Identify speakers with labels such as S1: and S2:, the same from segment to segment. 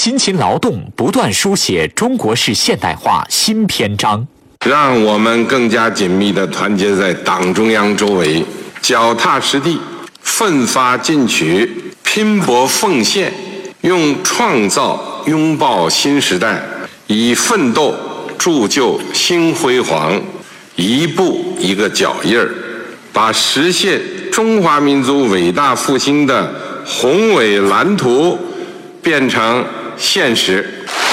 S1: 辛勤劳动，不断书写中国式现代化新篇章。
S2: 让我们更加紧密地团结在党中央周围，脚踏实地，奋发进取，拼搏奉献，用创造拥抱新时代，以奋斗铸就新辉煌，一步一个脚印儿，把实现中华民族伟大复兴的宏伟蓝图变成现实。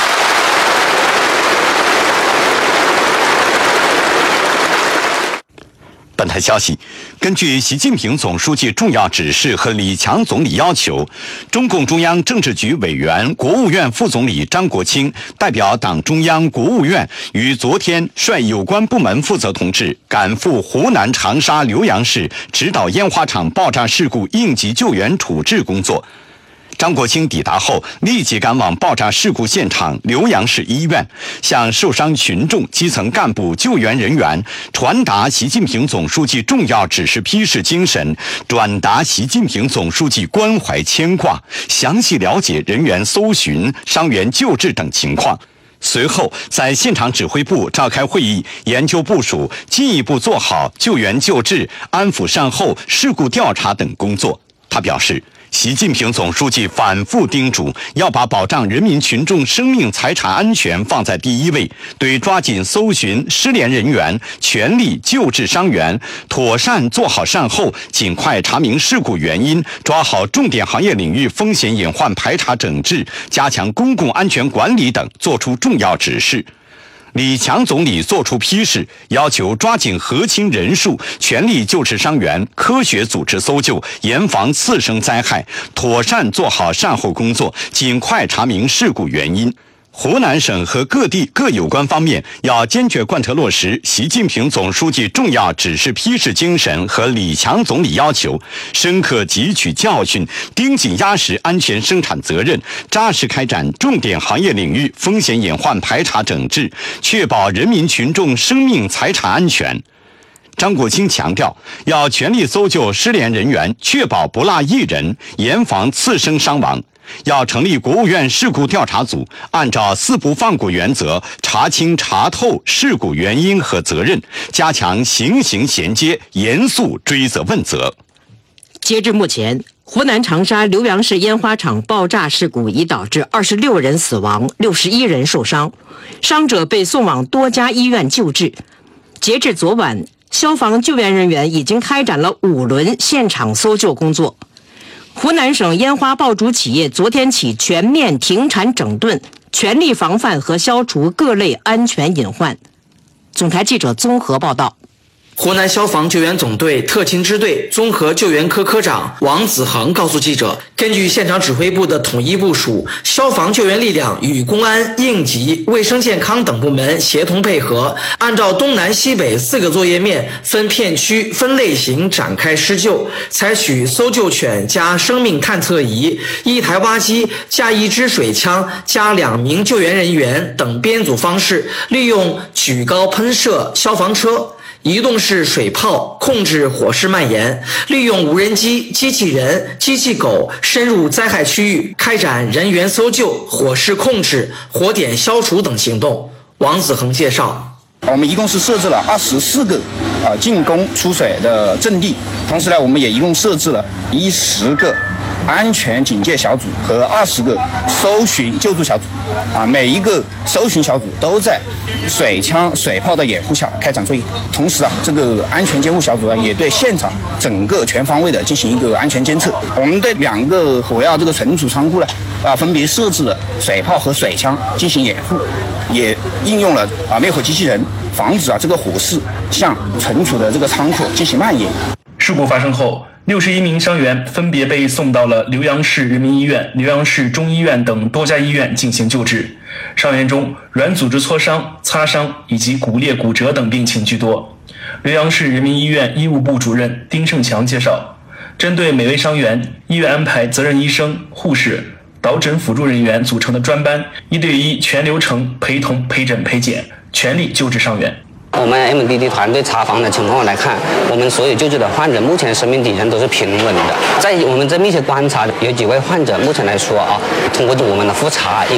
S3: 本台消息，根据习近平总书记重要指示和李强总理要求，中共中央政治局委员、国务院副总理张国清代表党中央、国务院于昨天率有关部门负责同志赶赴湖南长沙浏阳市指导烟花厂爆炸事故应急救援处置工作。张国清抵达后，立即赶往爆炸事故现场浏阳市医院，向受伤群众、基层干部、救援人员传达习近平总书记重要指示批示精神，转达习近平总书记关怀牵挂，详细了解人员搜寻、伤员救治等情况。随后，在现场指挥部召开会议，研究部署，进一步做好救援救治、安抚善后、事故调查等工作。他表示，习近平总书记反复叮嘱，要把保障人民群众生命财产安全放在第一位，对抓紧搜寻失联人员、全力救治伤员、妥善做好善后、尽快查明事故原因、抓好重点行业领域风险隐患排查整治、加强公共安全管理等作出重要指示。李强总理作出批示，要求抓紧核清人数，全力救治伤员，科学组织搜救，严防次生灾害，妥善做好善后工作，尽快查明事故原因。湖南省和各地各有关方面要坚决贯彻落实习近平总书记重要指示批示精神和李强总理要求，深刻汲取教训，盯紧压实安全生产责任，扎实开展重点行业领域风险隐患排查整治，确保人民群众生命财产安全。张国清强调，要全力搜救失联人员，确保不落一人，严防次生伤亡。要成立国务院事故调查组，按照四不放过原则，查清查透事故原因和责任，加强刑刑衔接，严肃追责问责。
S4: 截至目前，湖南长沙浏阳市烟花厂爆炸事故已导致26人死亡，61人受伤，伤者被送往多家医院救治。截至昨晚，消防救援人员已经开展了5轮现场搜救工作。湖南省烟花爆竹企业昨天起全面停产整顿，全力防范和消除各类安全隐患。总台记者综合报道。
S5: 湖南消防救援总队特勤支队综合救援科科长王子恒告诉记者，根据现场指挥部的统一部署，消防救援力量与公安、应急、卫生健康等部门协同配合，按照东南西北4个作业面，分片区、分类型展开施救，采取搜救犬加生命探测仪、1台挖机加1支水枪加2名救援人员等编组方式，利用举高喷射消防车、移动式水炮控制火势蔓延，利用无人机、机器人、机器狗深入灾害区域，开展人员搜救、火势控制、火点消除等行动。王子恒介绍，
S6: 我们一共是设置了24个进攻出水的阵地，同时呢，我们也一共设置了10个安全警戒小组和20个搜寻救助小组，每一个搜寻小组都在水枪、水炮的掩护下开展作业。同时这个安全监护小组也对现场整个全方位的进行一个安全监测。我们对2个火药这个存储仓库呢，分别设置了水炮和水枪进行掩护，也应用了灭火机器人，防止这个火势向存储的这个仓库进行蔓延。
S7: 事故发生后，61名伤员分别被送到了浏阳市人民医院、浏阳市中医院等多家医院进行救治。伤员中，软组织挫伤、擦伤以及骨裂、骨折等病情居多。浏阳市人民医院医务部主任丁胜强介绍，针对每位伤员，医院安排责任医生、护士、导诊辅助人员组成的专班，1对1全流程陪同、陪诊、陪检，全力救治伤员。
S8: 我们 MDD 团队查房的情况来看，我们所有救治的患者目前生命体征都是平稳的。在我们这密切观察，有几位患者目前来说通过我们的复查